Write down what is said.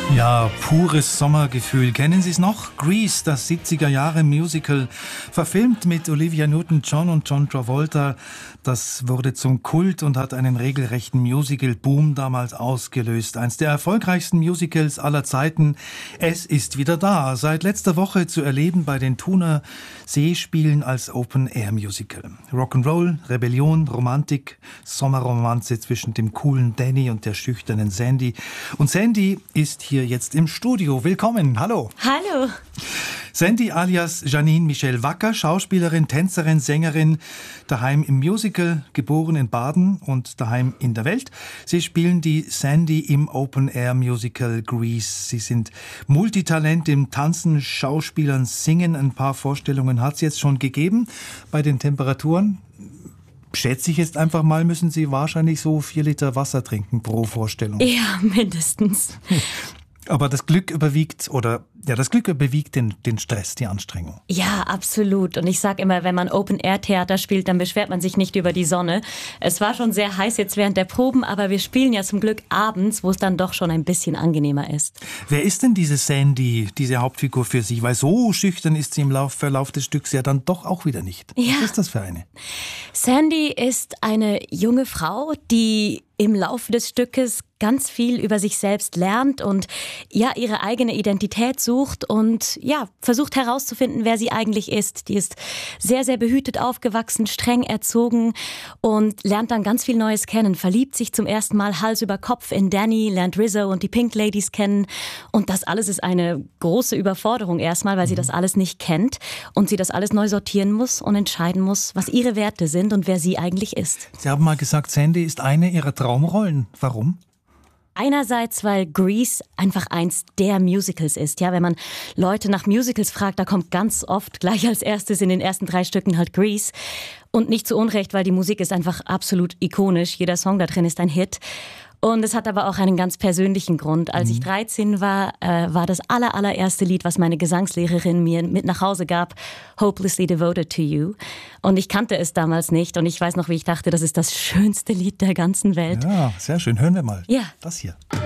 Ja, pures Sommergefühl. Kennen Sie es noch? Grease, das 70er-Jahre-Musical, verfilmt mit Olivia Newton-John und John Travolta. Das wurde zum Kult und hat einen regelrechten Musical-Boom damals ausgelöst. Eins der erfolgreichsten Musicals aller Zeiten. Es ist wieder da. Seit letzter Woche zu erleben bei den Thuner Seespielen als Open-Air-Musical. Rock'n'Roll, Rebellion, Romantik, Sommerromanze zwischen dem coolen Danny und der schüchternen Sandy. Und Sandy ist hier jetzt im Studio. Willkommen. Hallo. Hallo. Sandy alias Janine Michelle Wacker, Schauspielerin, Tänzerin, Sängerin, daheim im Musical, geboren in Baden und daheim in der Welt. Sie spielen die Sandy im Open-Air-Musical Grease. Sie sind Multitalent im Tanzen, Schauspielern, Singen. Ein paar Vorstellungen hat es jetzt schon gegeben. Bei den Temperaturen, schätze ich jetzt einfach mal, müssen Sie wahrscheinlich so 4 Liter Wasser trinken pro Vorstellung. Ja, mindestens. Aber das Glück überwiegt, den Stress, die Anstrengung. Ja, absolut. Und ich sage immer, wenn man Open-Air-Theater spielt, dann beschwert man sich nicht über die Sonne. Es war schon sehr heiß jetzt während der Proben, aber wir spielen ja zum Glück abends, wo es dann doch schon ein bisschen angenehmer ist. Wer ist denn diese Sandy, diese Hauptfigur für Sie? Weil so schüchtern ist sie im Verlauf des Stücks ja dann doch auch wieder nicht. Ja. Was ist das für eine? Sandy ist eine junge Frau, die im Laufe des Stückes ganz viel über sich selbst lernt und ja ihre eigene Identität sucht und ja versucht herauszufinden, wer sie eigentlich ist. Die ist sehr, sehr behütet aufgewachsen, streng erzogen und lernt dann ganz viel Neues kennen. Verliebt sich zum ersten Mal Hals über Kopf in Danny, lernt Rizzo und die Pink Ladies kennen. Und das alles ist eine große Überforderung erstmal, weil sie das alles nicht kennt und sie das alles neu sortieren muss und entscheiden muss, was ihre Werte sind und wer sie eigentlich ist. Sie haben mal gesagt, Sandy ist eine Ihrer Traumrollen. Warum? Einerseits, weil Grease einfach eins der Musicals ist. Ja, wenn man Leute nach Musicals fragt, da kommt ganz oft gleich als erstes in den ersten 3 Stücken halt Grease. Und nicht zu Unrecht, weil die Musik ist einfach absolut ikonisch. Jeder Song da drin ist ein Hit. Und es hat aber auch einen ganz persönlichen Grund. Als ich 13 war, war das allererste Lied, was meine Gesangslehrerin mir mit nach Hause gab, Hopelessly Devoted to You. Und ich kannte es damals nicht. Und ich weiß noch, wie ich dachte, das ist das schönste Lied der ganzen Welt. Ja, sehr schön. Hören wir mal. Ja. Das hier.